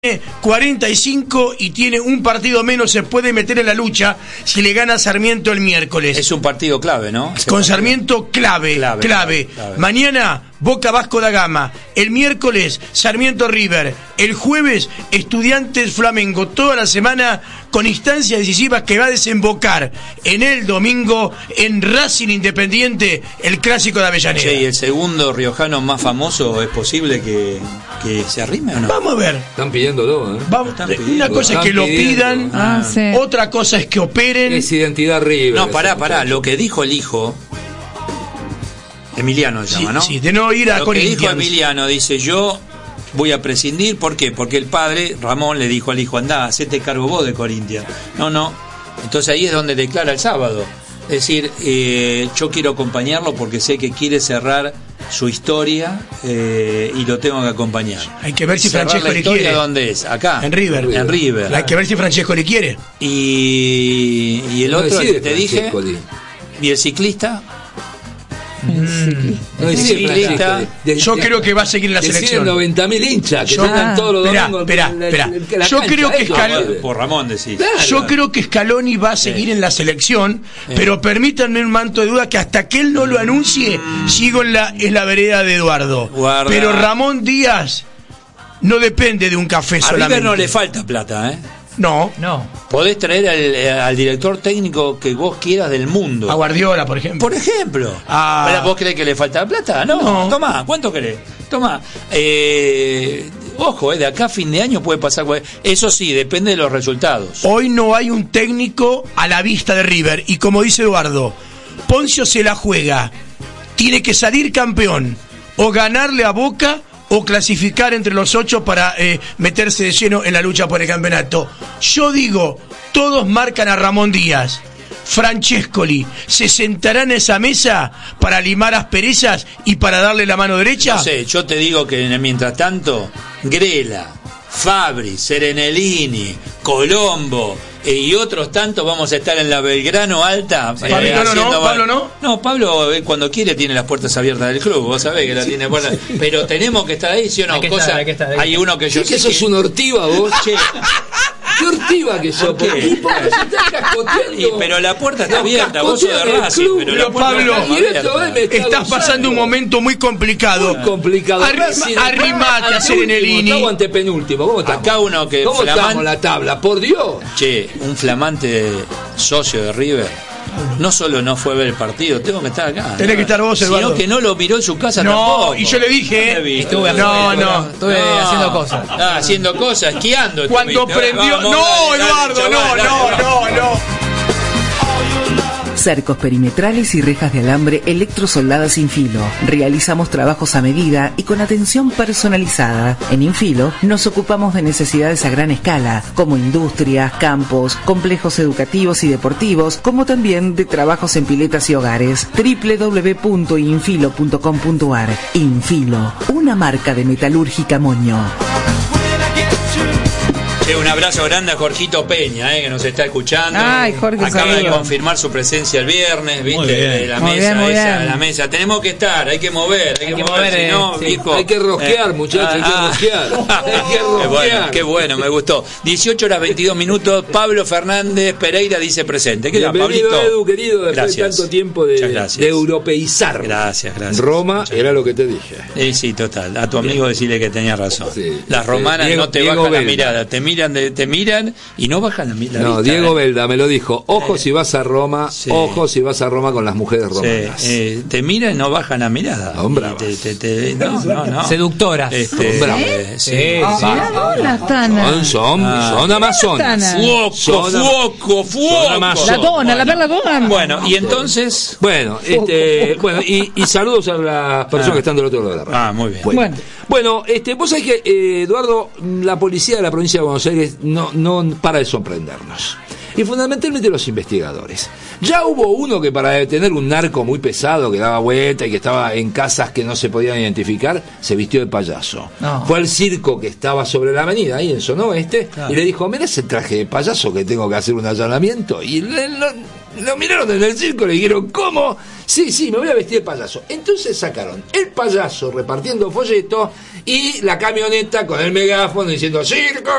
45 y tiene un partido menos, se puede meter en la lucha si le gana Sarmiento el miércoles. Es un partido clave, ¿no? Con Sarmiento clave. Mañana Boca Vasco da Gama, el miércoles Sarmiento River, el jueves Estudiantes Flamengo, toda la semana con instancias decisivas que va a desembocar en el domingo en Racing Independiente, el clásico de Avellaneda. Sí, ¿y el segundo riojano más famoso es posible que se arrime o no? Vamos a ver. Están pidiéndolo, ¿eh? Una cosa es que lo pidan, sí. Otra cosa es que operen. Es identidad River. No, pará, lo que dijo el hijo Emiliano se llama, ¿no? Sí, de no ir a Corinthians. Lo que dijo Emiliano, dice, yo voy a prescindir, ¿por qué? Porque el padre, Ramón, le dijo al hijo, andá, hacete cargo vos de Corinthians. No, entonces ahí es donde declara el sábado. Es decir, yo quiero acompañarlo porque sé que quiere cerrar su historia y lo tengo que acompañar. Hay que ver si cerrar Francesco la le historia, quiere. ¿dónde es? Acá. En River. Hay que ver si Francesco le quiere. Y el otro, el que te dije, y el ciclista. Yo creo que va a seguir en la selección. 90.000 hinchas que están todos los domingos. Espera. Yo creo que Scaloni, por Ramón decís. Claro. Yo creo que Scaloni va a seguir en la selección, pero permítanme un manto de duda que hasta que él no lo anuncie, sigo en la vereda de Eduardo. Guarda. Pero Ramón Díaz no depende de un café A solamente. River no le falta plata, ¿eh? No. Podés traer al director técnico que vos quieras del mundo. A Guardiola, por ejemplo. ¿Pero vos creés que le falta plata? No. Tomá, ¿cuánto querés? Tomá. Ojo, de acá a fin de año puede pasar. Eso sí, depende de los resultados. Hoy no hay un técnico a la vista de River. Y como dice Eduardo, Poncio se la juega. Tiene que salir campeón. O ganarle a Boca, o clasificar entre los 8 para meterse de lleno en la lucha por el campeonato. Yo digo, todos marcan a Ramón Díaz. Francescoli, ¿se sentará en esa mesa para limar asperezas y para darle la mano derecha? No sé, yo te digo que mientras tanto, Grela, Fabri, Serenellini, Colombo y otros tantos vamos a estar en la Belgrano Alta. Pablo no. No, Pablo cuando quiere tiene las puertas abiertas del club, vos sabés que la tiene puertas. Pero tenemos que estar ahí, ¿sí o no? Hay que estar ahí. Hay uno que yo sé que sos un ortiva vos. Che. ¿Qué ortiva que sos? ¿Por qué? ¿Y por qué se está cascoteando? Pero la puerta está abierta, vos sos de Racing. Pero Pablo, estás pasando un momento muy complicado. Muy complicado. Arrimate a Serenellini. Estamos ante penúltimo. ¿Cómo estamos? Acá uno que ¿Cómo estamos en la tabla? Por Dios. Che, un flamante socio de River. No solo no fue a ver el partido, tengo que estar acá. Tenés que estar vos, Eduardo. Sino que no lo miró en su casa no, tampoco. Y yo le dije, estuve haciendo cosas. Haciendo cosas, esquiando. Cuando prendió. No, Eduardo, no. Cercos perimetrales y rejas de alambre electrosoldadas Infilo. Realizamos trabajos a medida y con atención personalizada. En Infilo nos ocupamos de necesidades a gran escala, como industrias, campos, complejos educativos y deportivos, como también de trabajos en piletas y hogares. www.infilo.com.ar. Infilo, una marca de metalúrgica Moño. Un abrazo grande a Jorgito Peña, que nos está escuchando. Ay, Jorge, acaba de saludo. confirmar su presencia el viernes, ¿viste? De la Muy mesa bien, esa, la mesa. Tenemos que estar, hay que mover, si no, sí. viejo. Hay que rosquear, muchachos, hay que rosquear. Hay que rosquear. Qué bueno, me gustó. 18:22. Pablo Fernández Pereira dice presente. ¿Qué tal, Bienvenido, Pablito? Edu, querido, después de tanto tiempo de europeizar. Gracias. Roma era lo que te dije. Sí, total. A tu amigo decirle que tenía razón. Sí. Las romanas Diego, no te Diego bajan Belda. la mirada, te miran y no bajan la vista. No, Diego Belda me lo dijo. Ojo si vas a Roma, ojo si vas a Roma con las mujeres romanas. Te miran y no bajan la mirada. Son bravas. No. Seductoras. Son bravas. Son amazonas. Fuoco. La dona, la perla dona. Bueno, y entonces. Bueno, y saludos a las personas que están del otro lado de la radio. Muy bien. Bueno, vos sabés que, Eduardo, la policía de la provincia de Buenos Aires no para de sorprendernos. Y fundamentalmente los investigadores. Ya hubo uno que para detener un narco muy pesado que daba vuelta y que estaba en casas que no se podían identificar, se vistió de payaso. No. Fue al circo que estaba sobre la avenida, ahí en Zona Oeste, y le dijo, mira ese traje de payaso que tengo que hacer un allanamiento. Y Lo miraron en el circo y le dijeron, ¿cómo? Sí, me voy a vestir de payaso. Entonces sacaron el payaso repartiendo folletos y la camioneta con el megáfono diciendo, circo,